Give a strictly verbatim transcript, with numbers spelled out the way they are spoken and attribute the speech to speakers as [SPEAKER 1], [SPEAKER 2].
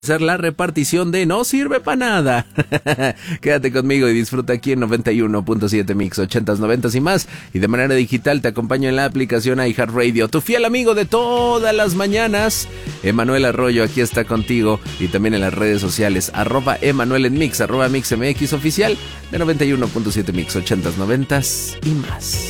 [SPEAKER 1] hacer la repartición de No Sirve para Nada. Quédate conmigo y disfruta aquí en noventa y uno punto siete Mix, ochentas, noventas y más. Y de manera digital te acompaño en la aplicación iHeartRadio. Tu fiel amigo de todas las mañanas, Emanuel Arroyo, aquí está contigo. Y también en las redes sociales, arroba Emanuel en Mix, arroba MixMX oficial de noventa y uno punto siete Mix, ochentas, noventas y más.